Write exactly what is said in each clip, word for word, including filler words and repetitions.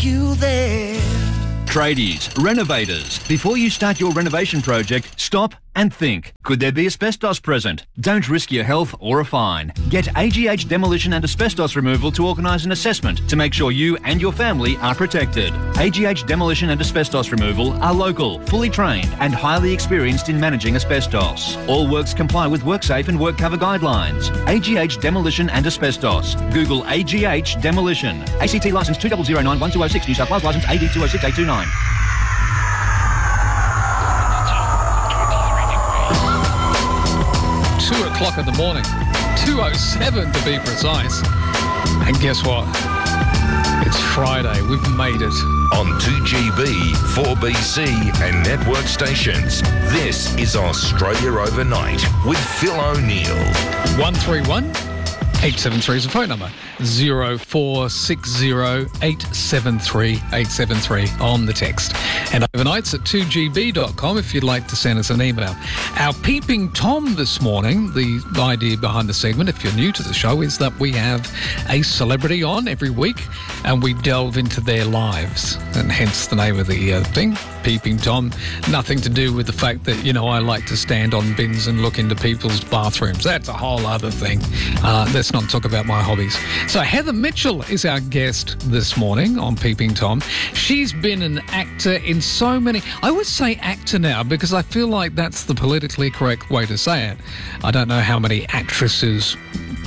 you there. Tradies, renovators, before you start your renovation project, stop and think. Could there be asbestos present? Don't risk your health or a fine. Get A G H Demolition and Asbestos Removal to organise an assessment to make sure you and your family are protected. A G H Demolition and Asbestos Removal are local, fully trained and highly experienced in managing asbestos. All works comply with WorkSafe and WorkCover guidelines. A G H Demolition and Asbestos. Google A G H Demolition. A C T licence two zero zero nine one two zero six, New South Wales licence A D two zero six eight two nine. Two o'clock in the morning, two oh seven to be precise. And guess what? It's Friday. We've made it. On two G B, four B C and network stations, this is Australia Overnight with Phil O'Neill. one three one, eight seven three is the phone number. zero four six zero, eight seven three, eight seven three on the text. And overnights at two G B dot com if you'd like to send us an email. Our Peeping Tom this morning, the idea behind the segment, if you're new to the show, is that we have a celebrity on every week and we delve into their lives. And hence the name of the uh, thing, Peeping Tom. Nothing to do with the fact that, you know, I like to stand on bins and look into people's bathrooms. That's a whole other thing. Uh, let's not talk about my hobbies. So Heather Mitchell is our guest this morning on Peeping Tom. She's been an actor in so many... I always say actor now because I feel like that's the politically correct way to say it. I don't know how many actresses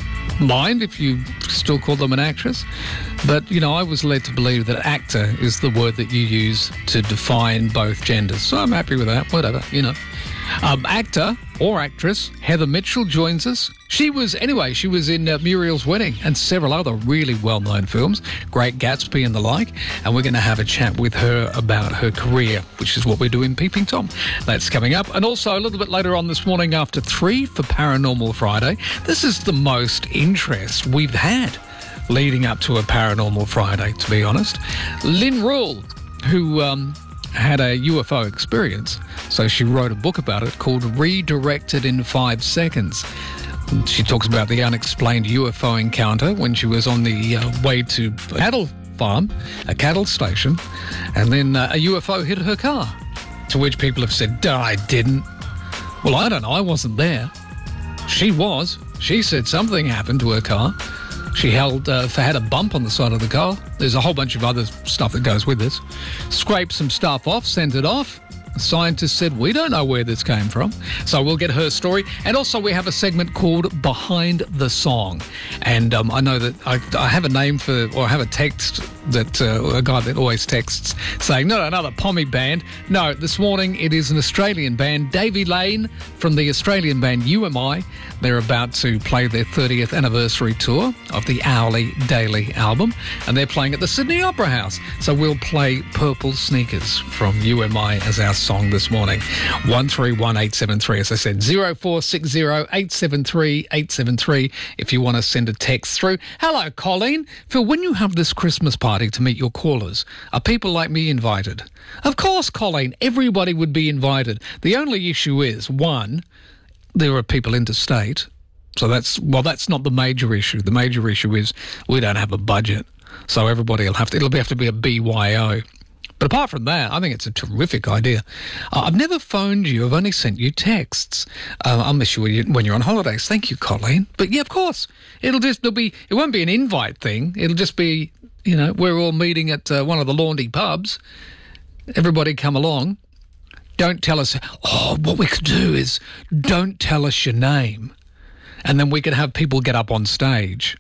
mind if you still call them an actress. But, you know, I was led to believe that actor is the word that you use to define both genders. So I'm happy with that, whatever, you know. Um, actor or actress Heather Mitchell joins us. She was, anyway, she was in uh, Muriel's Wedding and several other really well-known films, Great Gatsby and the like, and we're going to have a chat with her about her career, which is what we do in Peeping Tom. That's coming up. And also a little bit later on this morning after three for Paranormal Friday. This is the most interest we've had leading up to a Paranormal Friday, to be honest. Lynn Rule, who... Um, had a U F O experience, so she wrote a book about it called Redirected in Five Seconds. She talks about the unexplained U F O encounter when she was on the uh, way to a cattle farm, a cattle station, and then uh, a U F O hit her car, to which people have said, "Duh, I didn't." Well, I don't know, I wasn't there. She was. She said something happened to her car. She held, uh, had a bump on the side of the car. There's a whole bunch of other stuff that goes with this. Scraped some stuff off, sent it off. The scientist said, we don't know where this came from. So we'll get her story. And also we have a segment called Behind the Song. And um, I know that I, I have a name for, or I have a text that uh, a guy that always texts saying, not another Pommy band. No, this morning it is an Australian band, Davy Lane from the Australian band U M I. They're about to play their thirtieth anniversary tour of the Owly Daily album, and they're playing at the Sydney Opera House. So we'll play Purple Sneakers from U M I as our song this morning. one three one eight seven three, as I said, zero four six zero, eight seven three, eight seven three if you want to send a text through. Hello, Colleen. Phil, when you have this Christmas party to meet your callers, are people like me invited? Of course, Colleen, everybody would be invited. The only issue is, one, there are people interstate. So that's, well, that's not the major issue. The major issue is we don't have a budget. So everybody will have to, it'll have to be a B Y O. But apart from that, I think it's a terrific idea. Uh, I've never phoned you. I've only sent you texts. Uh, I'll miss you when, you when you're on holidays. Thank you, Colleen. But yeah, of course, it'll just, there'll be, it won't be an invite thing. It'll just be, you know, we're all meeting at uh, one of the Laundy pubs. Everybody come along. Don't tell us, oh, what we could do is don't tell us your name. And then we could have people get up on stage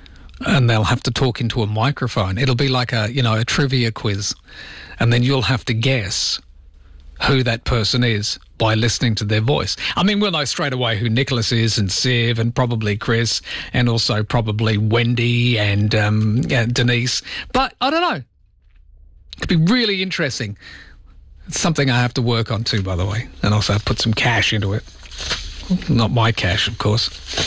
and they'll have to talk into a microphone. It'll be like a, you know, a trivia quiz. And then you'll have to guess who that person is by listening to their voice. I mean, we'll know straight away who Nicholas is and Siv and probably Chris and also probably Wendy and um, yeah, Denise. But I don't know. It'd be really interesting. It's something I have to work on too, by the way. And also put some cash into it. Not my cash, of course.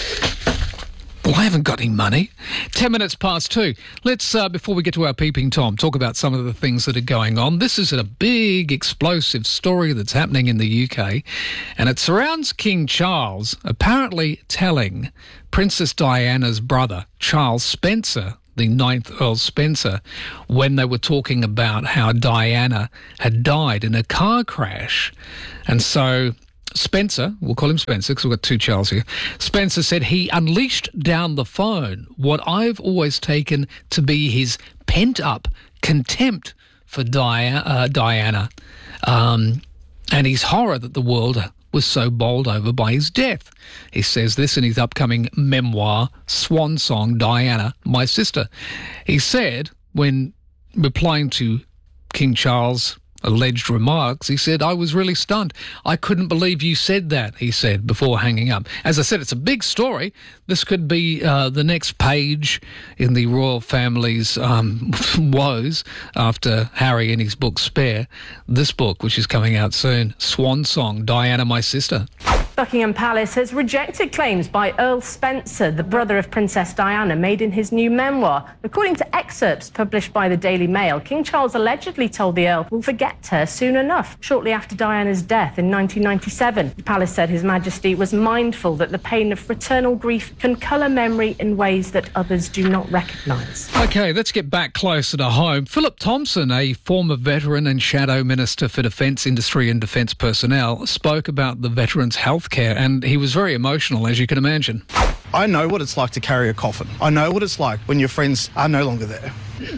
Well, I haven't got any money. Ten minutes past two. Let's, uh, before we get to our Peeping Tom, talk about some of the things that are going on. This is a big, explosive story that's happening in the U K, and it surrounds King Charles apparently telling Princess Diana's brother, Charles Spencer, the ninth Earl Spencer, when they were talking about how Diana had died in a car crash. And so Spencer, we'll call him Spencer because we've got two Charles here, Spencer said he unleashed down the phone what I've always taken to be his pent-up contempt for Dia- uh, Diana um, and his horror that the world was so bowled over by his death. He says this in his upcoming memoir, Swan Song, Diana, My Sister. He said, when replying to King Charles' alleged remarks, he said, I was really stunned. I couldn't believe you said that, he said, before hanging up. As I said, it's a big story. This could be uh, the next page in the royal family's um, woes after Harry and his book Spare. This book, which is coming out soon, Swan Song, Diana, My Sister. Buckingham Palace has rejected claims by Earl Spencer, the brother of Princess Diana, made in his new memoir. According to excerpts published by the Daily Mail, King Charles allegedly told the Earl we'll forget her soon enough, shortly after Diana's death in nineteen ninety-seven. The palace said His Majesty was mindful that the pain of fraternal grief can colour memory in ways that others do not recognise. OK, let's get back closer to home. Philip Thompson, a former veteran and Shadow Minister for Defence Industry and Defence Personnel, spoke about the veterans' health care, and he was very emotional, as you can imagine. I know what it's like to carry a coffin. I know what it's like when your friends are no longer there.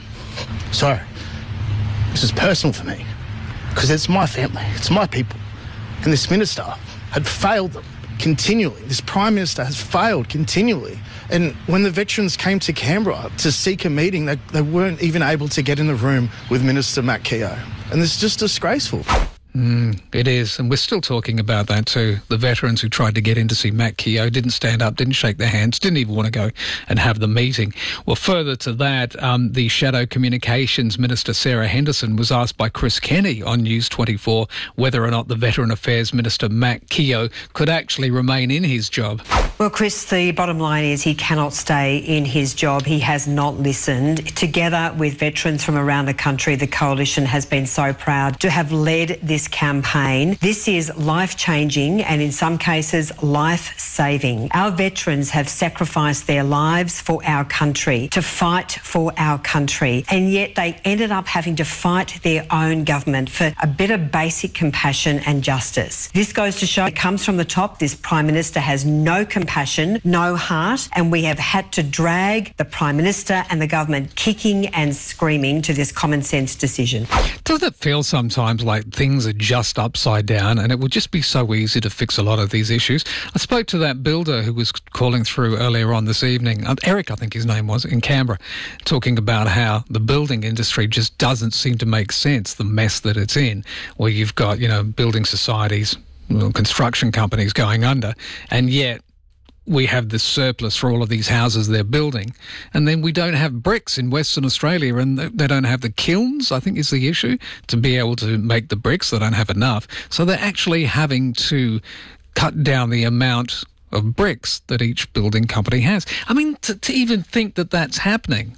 So, this is personal for me, because it's my family, it's my people. And this minister had failed them continually. This Prime Minister has failed continually. And when the veterans came to Canberra to seek a meeting, they, they weren't even able to get in the room with Minister Matt Keogh. And this is just disgraceful. Mm, it is, and we're still talking about that too. The veterans who tried to get in to see Matt Keogh didn't stand up, didn't shake their hands, didn't even want to go and have the meeting. Well, further to that, um, the Shadow Communications Minister Sarah Henderson was asked by Chris Kenny on News twenty-four whether or not the Veteran Affairs Minister Matt Keogh could actually remain in his job. Well, Chris, the bottom line is he cannot stay in his job. He has not listened. Together with veterans from around the country, the Coalition has been so proud to have led this campaign. This is life-changing and in some cases life-saving. Our veterans have sacrificed their lives for our country, to fight for our country, and yet they ended up having to fight their own government for a bit of basic compassion and justice. This goes to show it comes from the top. This Prime Minister has no compassion, no heart, and we have had to drag the Prime Minister and the government kicking and screaming to this common sense decision. Doesn't it feel sometimes like things are just upside down and it would just be so easy to fix a lot of these issues? I spoke to that builder who was calling through earlier on this evening, uh, Eric I think his name was, in Canberra, talking about how the building industry just doesn't seem to make sense, the mess that it's in, where you've got, you know, building societies, well, construction companies going under, and yet we have this surplus for all of these houses they're building. And then we don't have bricks in Western Australia, and they don't have the kilns, I think is the issue, to be able to make the bricks. They don't have enough. So they're actually having to cut down the amount of bricks that each building company has. I mean, to, to even think that that's happening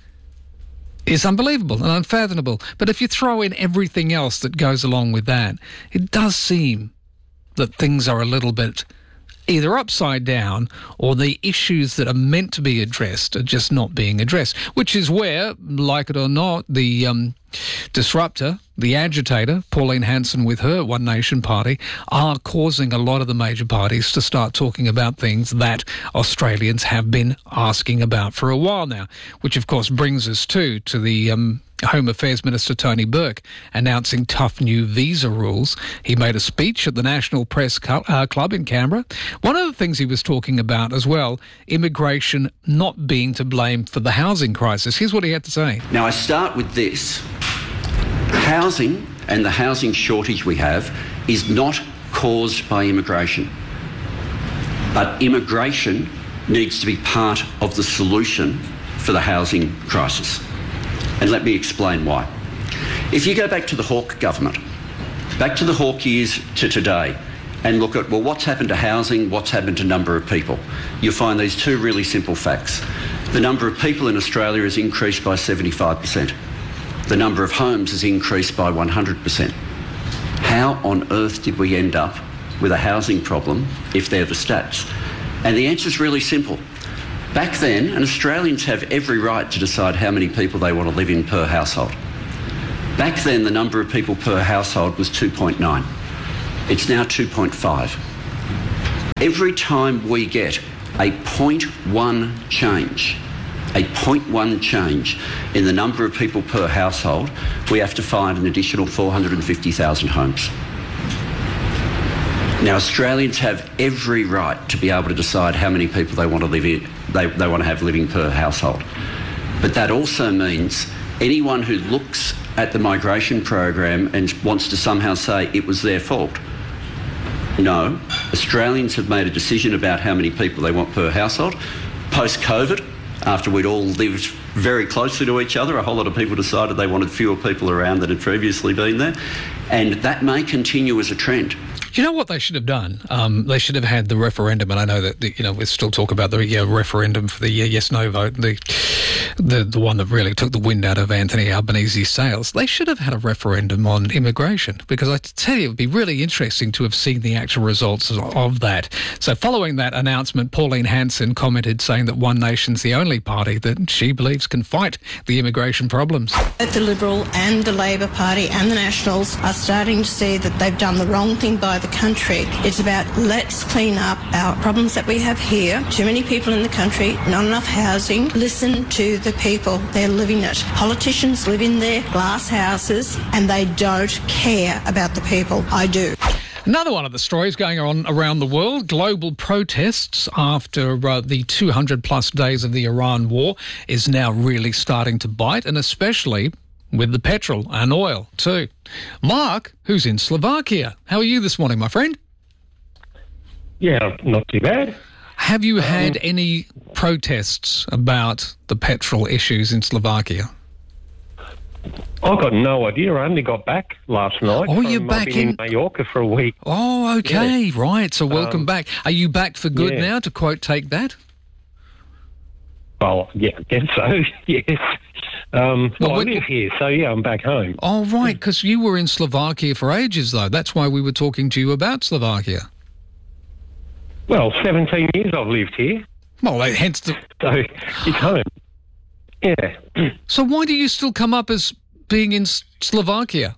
is unbelievable and unfathomable. But if you throw in everything else that goes along with that, it does seem that things are a little bit either upside down or the issues that are meant to be addressed are just not being addressed, which is where, like it or not, the um, disruptor, the agitator, Pauline Hanson with her One Nation party, are causing a lot of the major parties to start talking about things that Australians have been asking about for a while now, which of course brings us to, to the um, Home Affairs Minister Tony Burke announcing tough new visa rules. He made a speech at the National Press Cu- uh, Club in Canberra. One of the things he was talking about as well, immigration not being to blame for the housing crisis. Here's what he had to say. Now, I start with this. Housing and the housing shortage we have is not caused by immigration. But immigration needs to be part of the solution for the housing crisis. And let me explain why. If you go back to the Hawke government, back to the Hawke years to today, and look at, well, what's happened to housing, what's happened to number of people, you'll find these two really simple facts. The number of people in Australia has increased by seventy-five percent. The number of homes has increased by one hundred percent. How on earth did we end up with a housing problem if they're the stats? And the answer is really simple. Back then, and Australians have every right to decide how many people they want to live in per household. Back then, the number of people per household was two point nine. It's now two point five. Every time we get a zero point one change, a zero point one change in the number of people per household, we have to find an additional four hundred fifty thousand homes. Now, Australians have every right to be able to decide how many people they want to live in, they, they want to have living per household. But that also means anyone who looks at the migration program and wants to somehow say it was their fault. No, Australians have made a decision about how many people they want per household. Post-COVID, after we'd all lived very closely to each other, a whole lot of people decided they wanted fewer people around than had previously been there. And that may continue as a trend. Do you know what they should have done? Um, they should have had the referendum, and I know that the, you know we still talk about the yeah, referendum for the uh, yes/no vote, the, the the one that really took the wind out of Anthony Albanese's sails. They should have had a referendum on immigration, because I tell you, it would be really interesting to have seen the actual results of that. So, following that announcement, Pauline Hanson commented saying that One Nation's the only party that she believes can fight the immigration problems. The Liberal and the Labor Party and the Nationals are starting to see that they've done the wrong thing by the country. It's about let's clean up our problems that we have here. Too many people in the country, not enough housing. Listen to the people. They're living it. Politicians live in their glass houses and they don't care about the people. I do. Another one of the stories going on around the world, global protests after uh, the two hundred plus days of the Iran war is now really starting to bite, and especially with the petrol and oil too. Mark, who's in Slovakia. How are you this morning, my friend? Yeah, not too bad. Have you had um, any protests about the petrol issues in Slovakia? I've got no idea. I only got back last night. Oh, you're back in... in Mallorca for a week. Oh, okay, yeah. Right. So welcome um, back. Are you back for good yeah. now, to quote Take That? Well, yeah, I guess so, yes. Um, well, well, I live here, so yeah, I'm back home. Oh, right, because you were in Slovakia for ages, though. That's why we were talking to you about Slovakia. Well, seventeen years I've lived here. Well, hence the... So, it's home. Yeah. So why do you still come up as being in Slovakia?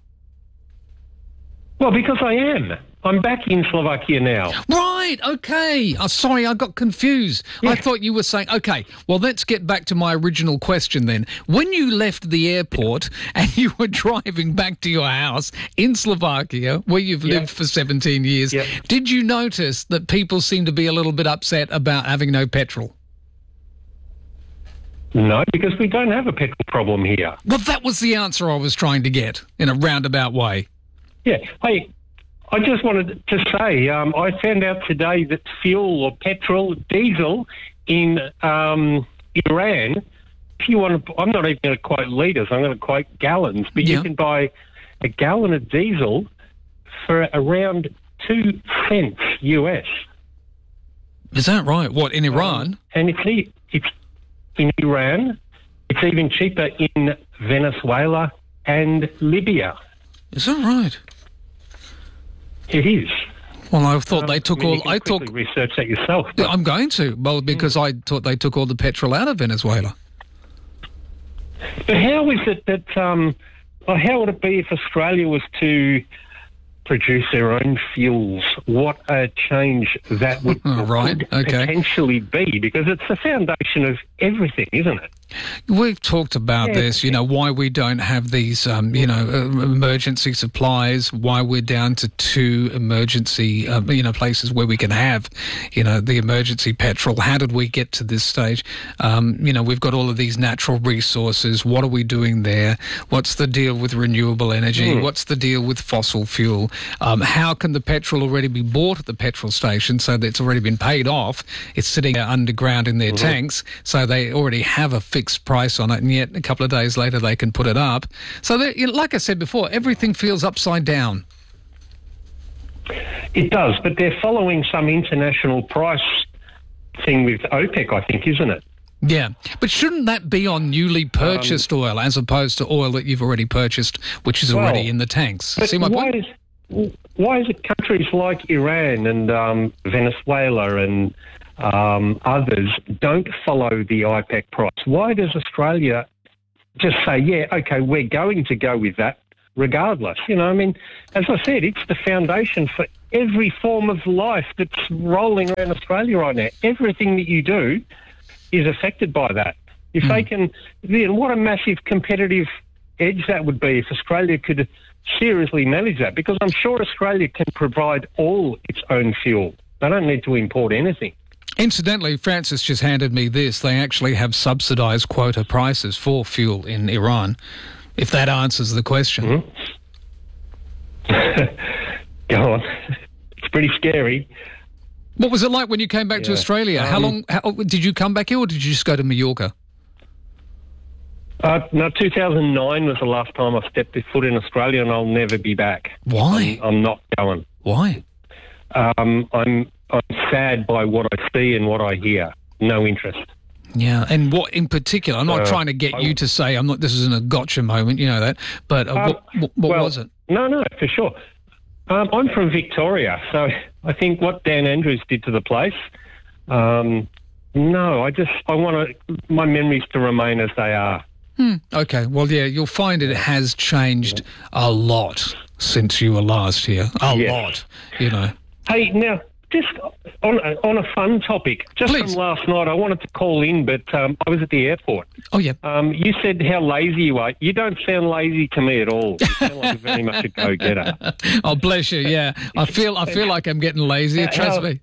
Well, because I am. I'm back in Slovakia now. Right, okay. Oh, sorry, I got confused. Yeah. I thought you were saying, okay, well, let's get back to my original question then. When you left the airport and you were driving back to your house in Slovakia, where you've lived yeah. for seventeen years, yeah. did you notice that people seem to be a little bit upset about having no petrol? No, because we don't have a petrol problem here. Well, that was the answer I was trying to get in a roundabout way. Yeah. Hey, I just wanted to say, um, I found out today that fuel or petrol, diesel in um, Iran, if you want to, I'm not even going to quote litres, I'm going to quote gallons, but yeah. you can buy a gallon of diesel for around two cents U S. Is that right? What, in Iran? Um, and it's, it's in Iran. It's even cheaper in Venezuela and Libya. Is that right? It is. Well, I thought um, they took I mean, all. you can I quickly took research that yourself. But... I'm going to. Well, because mm. I thought they took all the petrol out of Venezuela. But how is it that? Um, well, how would it be if Australia was to produce their own fuels? What a change that would right. okay. potentially be, because it's the foundation of everything, isn't it? We've talked about yeah. this, you know, why we don't have these, um, you know, uh, emergency supplies, why we're down to two emergency, uh, you know, places where we can have, you know, the emergency petrol. How did we get to this stage? Um, you know, we've got all of these natural resources. What are we doing there? What's the deal with renewable energy? Mm. What's the deal with fossil fuel? Um, how can the petrol already be bought at the petrol station so that it's already been paid off? It's sitting underground in their mm-hmm. tanks, so they already have a fixed price on it, and yet a couple of days later they can put it up. So, you know, like I said before, everything feels upside down. It does, but they're following some international price thing with OPEC, I think, isn't it? Yeah, but shouldn't that be on newly purchased um, oil as opposed to oil that you've already purchased, which is already well, in the tanks? But See my why point? Is, why is it countries like Iran and um, Venezuela and um, others don't follow the I PAC price. Why does Australia just say, yeah, okay, we're going to go with that regardless? You know, I mean, as I said, it's the foundation for every form of life that's rolling around Australia right now. Everything that you do is affected by that. If mm. they can, then what a massive competitive edge that would be if Australia could seriously manage that, because I'm sure Australia can provide all its own fuel. They don't need to import anything. Incidentally, Francis just handed me this. They actually have subsidised quota prices for fuel in Iran, if that answers the question. Mm-hmm. Go on. It's pretty scary. What was it like when you came back yeah. to Australia? Um, how long how, did you come back here, or did you just go to Mallorca? Uh, no, two thousand nine was the last time I stepped foot in Australia, and I'll never be back. Why? I'm, I'm not going. Why? Um, I'm I'm sad by what I see and what I hear. No interest. Yeah, and what in particular? I'm not uh, trying to get I, you to say I'm not. This isn't a gotcha moment, you know that. But uh, uh, what, what, what well, was it? No, no, for sure. Um, I'm from Victoria, so I think what Dan Andrews did to the place. Um, no, I just I want to my memories to remain as they are. Hmm. Okay, well, yeah, you'll find it has changed a lot since you were last here. A yes. lot, you know. Hey, now, just on a, on a fun topic, just Please. from last night, I wanted to call in, but um, I was at the airport. Oh, yeah. Um, you said how lazy you are. You don't sound lazy to me at all. You sound like very much a go-getter. Oh, bless you, yeah. I feel I feel like I'm getting lazy, trust me.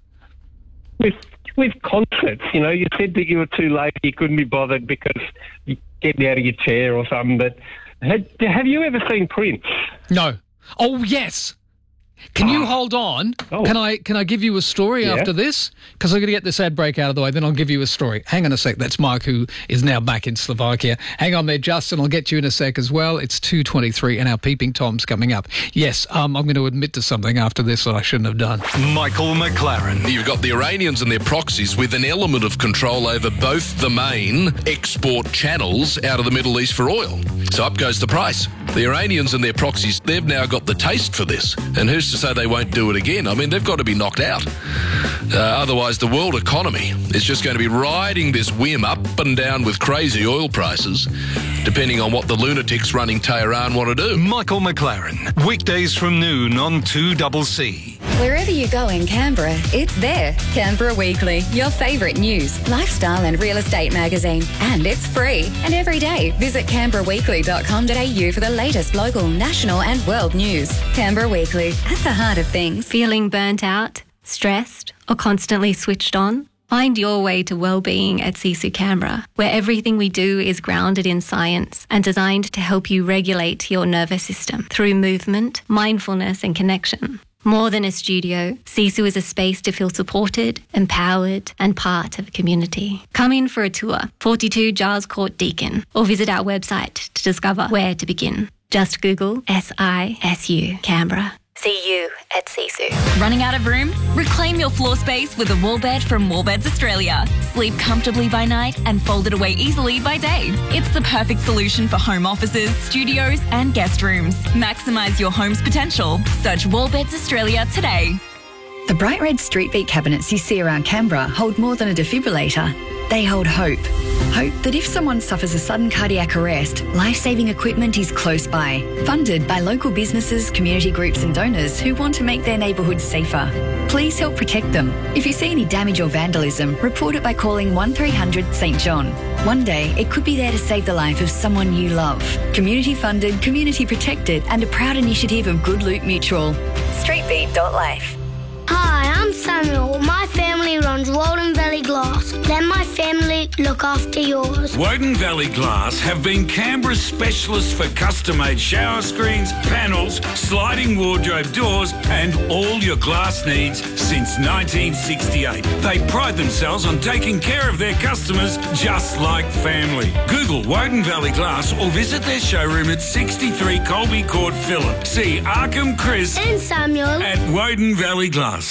With, with concerts, you know, you said that you were too lazy, you couldn't be bothered because you getting out of your chair or something, but had, have you ever seen Prince? No. Oh, yes. Can you hold on? Oh. Can I can I give you a story Yeah. after this? Because I'm going to get this ad break out of the way, then I'll give you a story. Hang on a sec. That's Mark, who is now back in Slovakia. Hang on there, Justin. I'll get you in a sec as well. It's two twenty-three and our Peeping Tom's coming up. Yes, um, I'm going to admit to something after this that I shouldn't have done. Michael McLaren. You've got the Iranians and their proxies with an element of control over both the main export channels out of the Middle East for oil. So up goes the price. The Iranians and their proxies, they've now got the taste for this. And who's to say they won't do it again? I mean, they've got to be knocked out. Uh, otherwise, the world economy is just going to be riding this whim up and down with crazy oil prices, depending on what the lunatics running Tehran want to do. Michael McLaren. Weekdays from noon on two C C. Wherever you go in Canberra, it's there. Canberra Weekly, your favourite news, lifestyle and real estate magazine. And it's free. And every day, visit canberra weekly dot com dot a u for the latest local, national and world news. Canberra Weekly, at the heart of things. Feeling burnt out, stressed or constantly switched on? Find your way to well-being at Sisu Canberra, where everything we do is grounded in science and designed to help you regulate your nervous system through movement, mindfulness and connection. More than a studio, Sisu is a space to feel supported, empowered and part of a community. Come in for a tour, forty-two Giles Court Deakin, or visit our website to discover where to begin. Just Google S I S U Canberra. See you at Sisu. Running out of room? Reclaim your floor space with a wall bed from Wallbeds Australia. Sleep comfortably by night and fold it away easily by day. It's the perfect solution for home offices, studios and guest rooms. Maximise your home's potential. Search Wallbeds Australia today. The bright red street beat cabinets you see around Canberra hold more than a defibrillator. They hold hope. Hope that if someone suffers a sudden cardiac arrest, life-saving equipment is close by. Funded by local businesses, community groups and donors who want to make their neighbourhoods safer. Please help protect them. If you see any damage or vandalism, report it by calling one three hundred St John. One day, it could be there to save the life of someone you love. Community funded, community protected and a proud initiative of Good Loot Mutual. streetbeat dot life. Hi, I'm Samuel. My family runs Walden Valley Glass. Let my family look after yours. Woden Valley Glass have been Canberra's specialists for custom-made shower screens, panels, sliding wardrobe doors and all your glass needs since nineteen sixty-eight. They pride themselves on taking care of their customers just like family. Google Woden Valley Glass or visit their showroom at sixty-three Colby Court, Phillip. See Arkham, Chris and Samuel at Woden Valley Glass. At Granite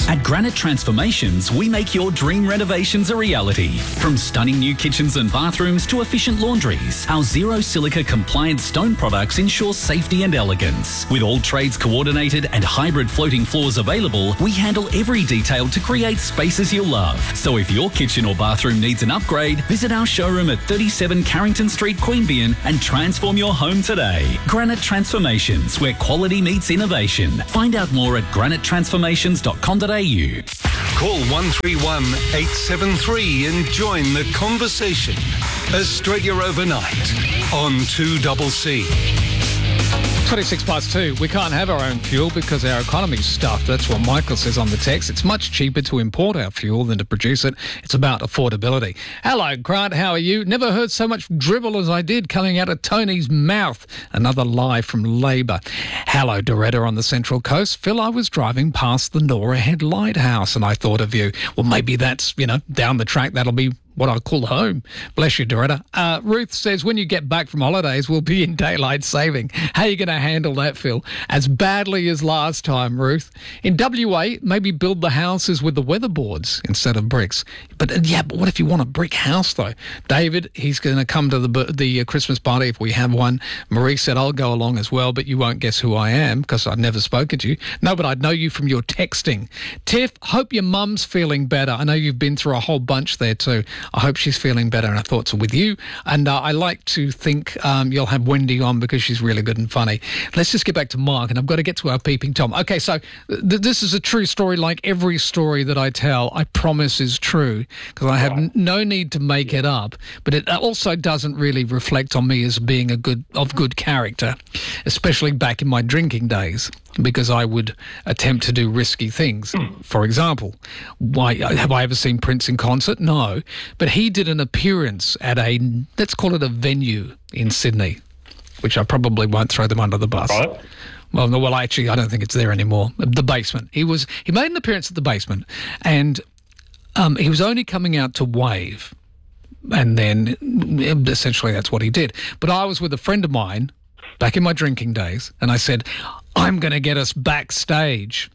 Granite Transformations, we make your dream renovations a reality. From stunning new kitchens and bathrooms to efficient laundries, our zero silica compliant stone products ensure safety and elegance. With all trades coordinated and hybrid floating floors available, we handle every detail to create spaces you'll love. So if your kitchen or bathroom needs an upgrade, visit our showroom at thirty-seven Carrington Street, Queanbeyan, and transform your home today. Granite Transformations, where quality meets innovation. Find out more at granite transformations dot com dot a u. Call one three one, eight seven three and join the conversation. Australia Overnight on two C C. twenty-six past two. We can't have our own fuel because our economy's stuffed. That's what Michael says on the text. It's much cheaper to import our fuel than to produce it. It's about affordability. Hello, Grant. How are you? Never heard so much dribble as I did coming out of Tony's mouth. Another lie from Labor. Hello, Doretta on the Central Coast. Phil, I was driving past the Nora Head Lighthouse and I thought of you. Well, maybe that's, you know, down the track. That'll be what I call home. Bless you, Doretta. Uh, Ruth says, when you get back from holidays, we'll be in daylight saving. How are you going to handle that, Phil? As badly as last time, Ruth. In W A, maybe build the houses with the weatherboards instead of bricks. But, uh, yeah, but what if you want a brick house, though? David, he's going to come to the the uh, Christmas party if we have one. Marie said, I'll go along as well, but you won't guess who I am because I've never spoken to you. No, but I'd know you from your texting. Tiff, hope your mum's feeling better. I know you've been through a whole bunch there too. I hope she's feeling better, and our thoughts are with you. And uh, I like to think um, you'll have Wendy on because she's really good and funny. Let's just get back to Mark, and I've got to get to our Peeping Tom. Okay, so th- this is a true story. Like every story that I tell, I promise is true because I have n- no need to make it up. But it also doesn't really reflect on me as being a good of good character, especially back in my drinking days, because I would attempt to do risky things. For example, why have I ever seen Prince in concert? No. But he did an appearance at a, let's call it a venue in Sydney, which I probably won't throw them under the bus. Right. Well, no, well, actually, I don't think it's there anymore. The Basement. He was he made an appearance at the Basement, and um, he was only coming out to wave, and then essentially that's what he did. But I was with a friend of mine back in my drinking days, and I said, I'm going to get us backstage.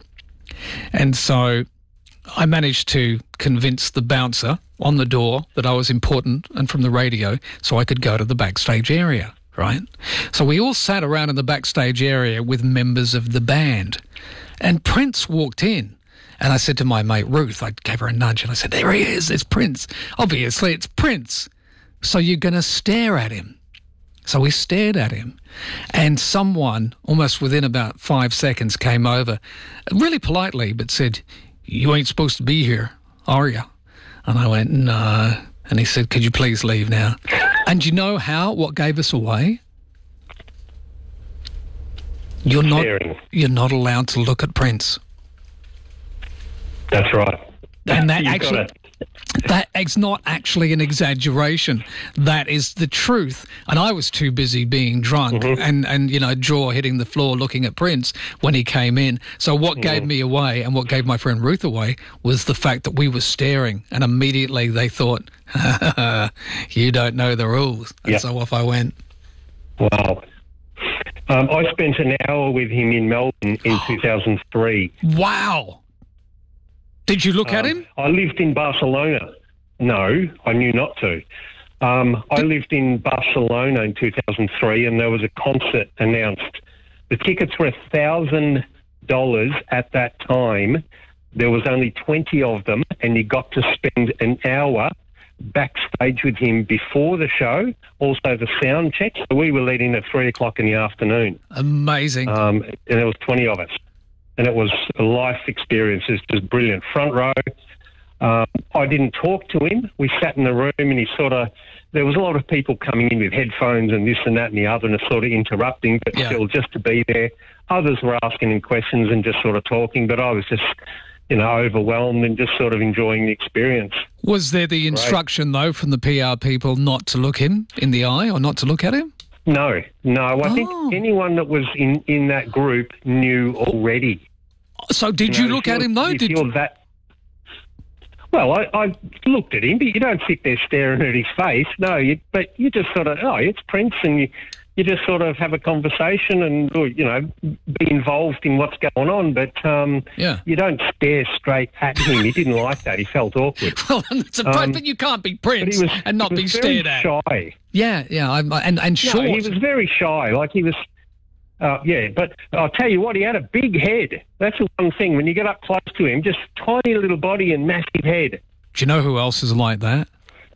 And so I managed to convince the bouncer on the door that I was important and from the radio so I could go to the backstage area, right? So we all sat around in the backstage area with members of the band. And Prince walked in. And I said to my mate Ruth, I gave her a nudge and I said, there he is, it's Prince. Obviously, it's Prince. So you're going to stare at him. So we stared at him, and someone, almost within about five seconds, came over, really politely, but said, you ain't supposed to be here, are you? And I went, no. And he said, could you please leave now? And you know how, what gave us away? You're not, you're not allowed to look at Prince. That's right. And that You've actually... got it. That is not actually an exaggeration. That is the truth. And I was too busy being drunk mm-hmm. and, and, you know, jaw hitting the floor looking at Prince when he came in. So what mm-hmm. gave me away and what gave my friend Ruth away was the fact that we were staring, and immediately they thought, you don't know the rules. And yep. so off I went. Wow. Um, I spent an hour with him in Melbourne in two thousand three. Wow. Did you look um, at him? I lived in Barcelona. No, I knew not to. Um, I lived in Barcelona in two thousand three, and there was a concert announced. The tickets were one thousand dollars at that time. There was only twenty of them, and you got to spend an hour backstage with him before the show, also the sound check. So we were leading at three o'clock in the afternoon. Amazing. Um, and there was twenty of us. And it was a life experience. It was just brilliant. Front row. Um, I didn't talk to him. We sat in the room and he sort of, there was a lot of people coming in with headphones and this and that and the other and sort of interrupting, but yeah. still just to be there. Others were asking him questions and just sort of talking, but I was just, you know, overwhelmed and just sort of enjoying the experience. Was there the instruction, Great. though, from the P R people not to look him in the eye or not to look at him? No, no. I oh. think anyone that was in, in that group knew already. So did you, know, you look at him, though? If did you're that... Well, I, I looked at him, but you don't sit there staring at his face. No, you, but you just sort of, oh, it's Prince, and you, you just sort of have a conversation and, you know, be involved in what's going on. But um, yeah. you don't stare straight at him. He didn't like that. He felt awkward. Well, it's a Um, but you can't be Prince but he was- and not he be was very stared at. shy. Yeah, yeah, I'm, and and short. No, he was very shy. Like he was, uh, yeah. But I'll tell you what, he had a big head. That's the one thing. When you get up close to him, just tiny little body and massive head. Do you know who else is like that?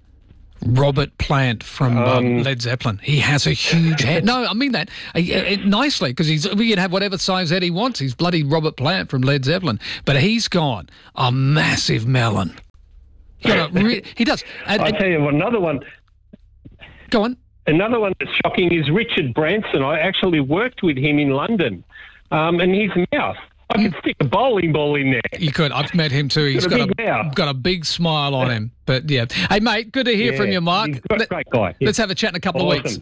Robert Plant from um, Um, Led Zeppelin. He has a huge head. No, I mean that uh, uh, nicely, because he's he can have whatever size head he wants. He's bloody Robert Plant from Led Zeppelin, but he's got a massive melon. You know, re- he does. And, I'll and, tell you what, another one. Go on. Another one that's shocking is Richard Branson. I actually worked with him in London, um, and his mouth. I could stick a bowling ball in there. You could. I've met him too. He's Got a got, big a, mouth. got a big smile on him. But yeah, hey mate, good to hear Yeah, from you, Mark. he's a great, great guy. Let's have a chat in a couple of weeks. Awesome.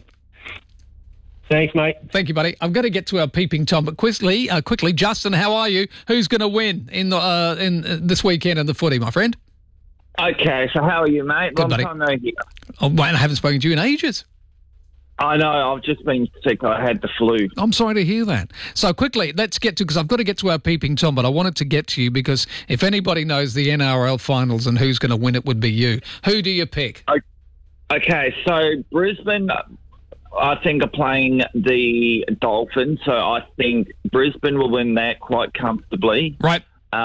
Thanks, mate. Thank you, buddy. I'm going to get to our peeping Tom, but quickly, uh, quickly, Justin, how are you? Who's going to win in the uh, in uh, this weekend in the footy, my friend? Okay, so how are you, mate? Good, Long buddy. time no hear. Oh, wait, I haven't spoken to you in ages. I know, I've just been sick. I had the flu. I'm sorry to hear that. So quickly, let's get to, because I've got to get to our peeping Tom, but I wanted to get to you because if anybody knows the N R L finals and who's going to win, it would be you. Who do you pick? Okay, so Brisbane, I think, are playing the Dolphins, so I think Brisbane will win that quite comfortably. Right.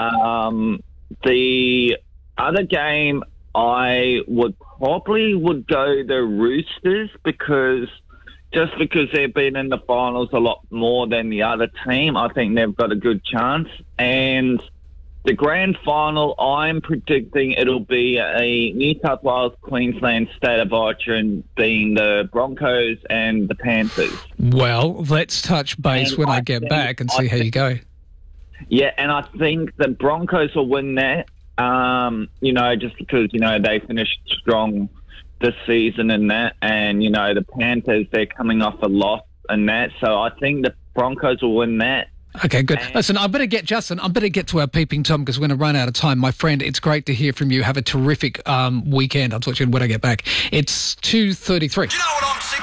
Um, the other game, I would probably would go the Roosters because just because they've been in the finals a lot more than the other team, I think they've got a good chance. And the grand final, I'm predicting it'll be a New South Wales, Queensland State of Origin being the Broncos and the Panthers. Well, let's touch base And when I, I get think- back and see I how you think- go. Yeah, and I think the Broncos will win that, um, you know, just because, you know, they finished strong this season and that, and, you know, the Panthers, they're coming off a loss and that, so I think the Broncos will win that. Okay, good. Listen, I better get, Justin, I better get to our peeping Tom because we're going to run out of time. My friend, it's great to hear from you. Have a terrific um, weekend. I'll talk to you when I get back. It's two thirty-three. You know what I'm sick